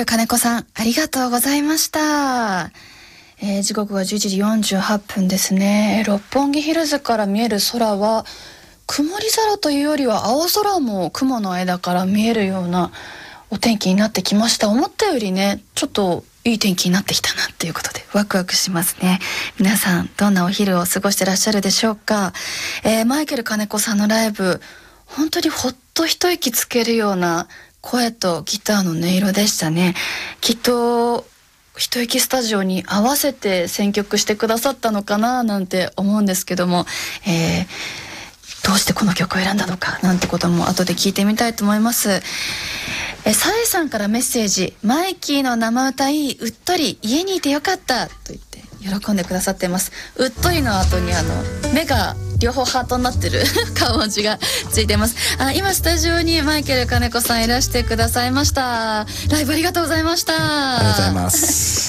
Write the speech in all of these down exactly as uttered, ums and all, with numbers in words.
ル金子さん、ありがとうございました。えー、時刻はじゅういちじよんじゅうはっぷんですね。六本木ヒルズから見える空は曇り空というよりは青空も雲の間から見えるようなお天気になってきました。思ったよりね、ちょっといい天気になってきたなっていうことでワクワクしますね。皆さんどんなお昼を過ごしてらっしゃるでしょうか。えー、マイケル金子さんのライブ、本当にほっと一息つけるような声とギターの音色でしたね。きっと一息スタジオに合わせて選曲してくださったのかななんて思うんですけども、えー、どうしてこの曲を選んだのかなんてことも後で聞いてみたいと思います。えサエさんからメッセージ、マイキーの生歌いいうっとり、家にいてよかったと言って喜んでくださってます。うっとりの後にあの目が両方ハートになってる顔文字がついてます。あ、今スタジオにマイケル金子さんいらしてくださいました。ライブありがとうございました。 ありがとうございます。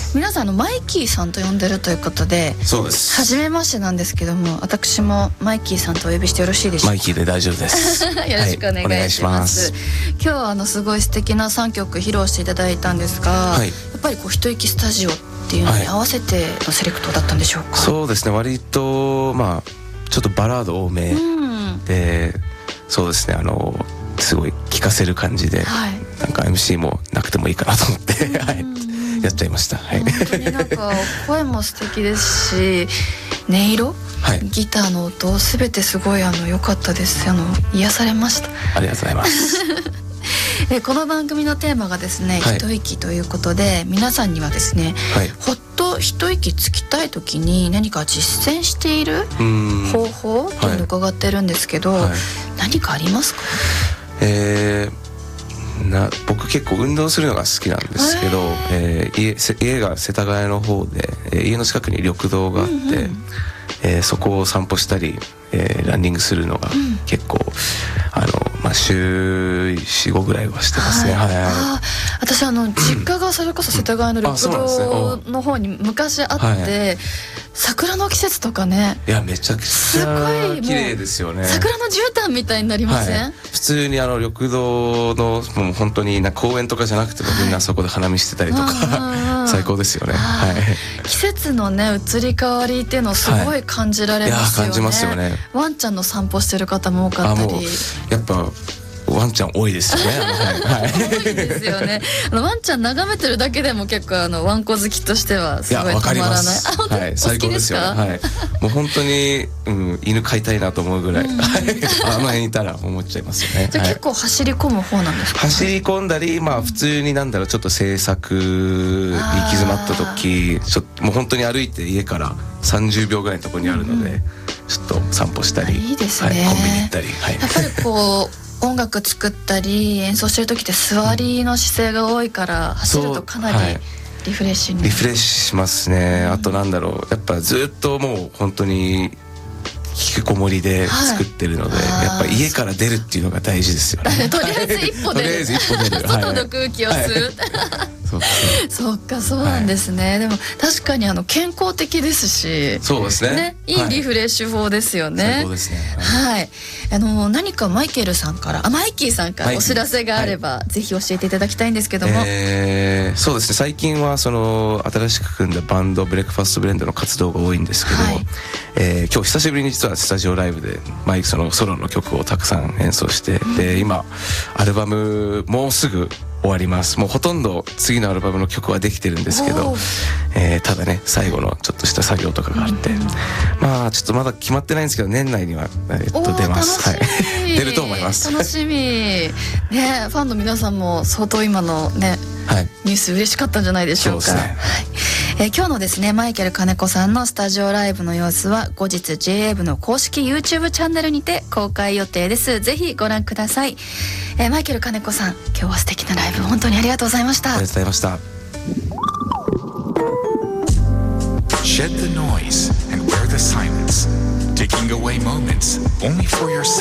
皆さんあのマイキーさんと呼んでるということで、 そうです。 初めましてなんですけども、私もマイキーさんとお呼びしてよろしいでしょうか。 マイキーで大丈夫ですよろしくお願いします、はい、お願いします。今日はあのすごい素敵なさんきょく披露していただいたんですが、はい、やっぱりこう一息スタジオっていうのに合わせてのセレクトだったんでしょうか。 はい、そうですね、割とまあちょっとバラード多めで、うん、そうですね、あのすごい聴かせる感じで、はい、なんか エムシー もなくてもいいかなと思って、はい、やっちゃいました。はい、 本当になんか声も素敵ですし、音色、はい、ギターの音すべてすごいあの良かったです。あの癒されました。 ありがとうございますえこの番組のテーマがですね、はい、一息ということで、皆さんにはですね、はい、ほっと一息つきたい時に何か実践している方法というのを伺ってるんですけど、はいはい、何かありますか？ えー、な僕結構運動するのが好きなんですけど、えー、家, 家が世田谷の方で、えー、家の近くに緑道があって、うんうん、えー、そこを散歩したり、えー、ランニングするのが結構、うん、あのまあ、週 よん,ご ぐらいはしてますね。はいはいはい、 あ、私あの実家がそれこそ世田谷の緑道の方に昔あって、はい、桜の季節とかね、 いやめちゃくちゃ綺麗ですよね。 桜の絨毯みたいになりません？はい、 普通にあの緑道のもう本当にな公園とかじゃなくてもみんなそこで花見してたりとか、はい、最高ですよね。はい、 季節のね移り変わりっていうのをすごい感じられますよね。 はい、いや感じますよね。 ワンちゃんの散歩してる方も多かったり、 やっぱワンちゃん多いですよね。 はい、多いですよね。あのワンちゃん眺めてるだけでも結構あのワンコ好きとしてはすごいたまらない。あ、 はい、最高ですよね。はい、もう本当に、うん、犬飼いたいなと思うぐらい、うん、あの辺にいたら思っちゃいますよね。 じゃあ結構走り込む方なんですか？ 走り込んだり、まあ普通になんだろう、ちょっと制作に行き詰まった時、ちょっともう本当に歩いて家からさんじゅうびょうぐらいのところにあるので、うん、ちょっと散歩したり、 いいですね。 はい、コンビニ行ったり、はい、 やっぱりこう音楽作ったり演奏してる時って座りの姿勢が多いから、うん、走るとかなりリフレッシュに、 リフレッシュしますね。あとなんだろう、やっぱずっともう本当に引きこもりで作ってるので、はい、やっぱ家から出るっていうのが大事ですよね。 とりあえず一歩出る。とりあえず一歩出る。外の空気を吸う。はい、そうそうか、そうなんですね。はい、でも確かにあの健康的ですし、 そうですね。 ね、いいリフレッシュ法ですよね。 はい、最高ですね。 はい。はい、あの何かマイケルさんから、あ、マイキーさんからお知らせがあれば、はい、ぜひ教えていただきたいんですけども。 えー、そうですね。最近はその新しく組んだバンドブレックファストブレンドの活動が多いんですけど、はい、えー、今日久しぶりに実はスタジオライブでマイクそのソロの曲をたくさん演奏して、うん、で今アルバムもうすぐ終わります。もうほとんど次のアルバムの曲はできてるんですけど、えー、ただね最後のちょっとした作業とかがあって、うん、まあちょっとまだ決まってないんですけど年内には、えー、っと出ます。はい、出ると思います。 楽しみね。ファンの皆さんも相当今のね、はい、ニュース嬉しかったんじゃないでしょうか。そうですね。はい、えー、今日のですねマイケル金子さんのスタジオライブの様子は後日 ジェイエー 部の公式 YouTube チャンネルにて公開予定です。ぜひご覧ください。えー、マイケル金子さん、今日は素敵なライブ本当にありがとうございました。 ありがとうございました。 Shed the noise and wear the silence, taking away moments only for yourself.